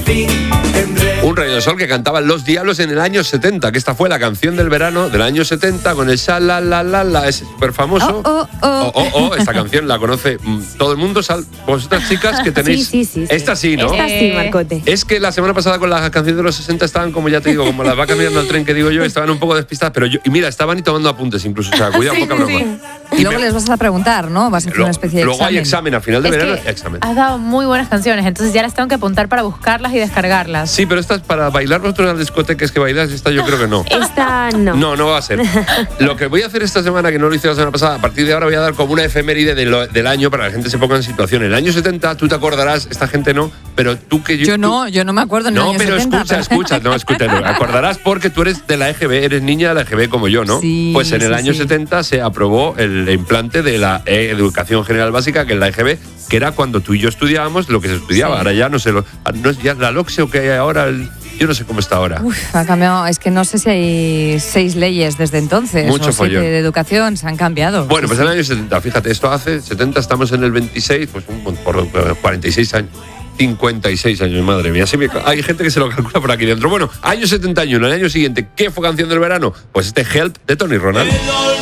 Un rayo de sol que cantaban Los Diablos en el año 70, que esta fue la canción del verano del año 70 con el sha la la la la, es súper famoso. Esta canción la conoce todo el mundo, vosotras chicas que tenéis. Sí. Esta sí, ¿no? Esta sí, Marcote. Es que la semana pasada con las canciones de los 60 estaban, como ya te digo, como las vacas mirando al tren que digo yo, estaban un poco despistadas, pero y mira, estaban y tomando apuntes incluso, o sea, cuidado, poca broma. Y luego les vas a preguntar, ¿no? Vas a hacer una especie de luego examen. hay examen, a final de verano que examen. Has dado muy buenas canciones, entonces ya las tengo que apuntar para buscarlas y descargarlas. Sí, pero estas para bailar vosotros en las discotecas que bailas, esta yo creo que no. Esta no. No va a ser. Lo que voy a hacer esta semana, que no lo hice la semana pasada, a partir de ahora voy a dar como una efeméride del año para que la gente se ponga en situación. El año 70, tú te acordarás, esta gente no, pero tú que yo no me acuerdo en el año 70. No, pero escucha, lo acordarás porque tú eres de la EGB, eres niña de la EGB como yo, ¿no? Sí, pues en el año sí. 70 se aprobó el implante de la Educación General Básica, que es la EGB, que era cuando tú y yo estudiábamos lo que se estudiaba. Sí. Ahora ya no sé, no es ya la LOCSE que hay ahora, yo no sé cómo está ahora. Ha cambiado, es que no sé si hay 6 leyes desde entonces. Mucho o 7 follón. de educación, se han cambiado. Bueno, pues en el año 70, fíjate, esto hace 70, estamos en el 26, pues por 46 años. 56 años, madre mía. Hay gente que se lo calcula por aquí dentro. Bueno, año 71, el año siguiente, ¿qué fue canción del verano? Pues este Help de Tony Ronald.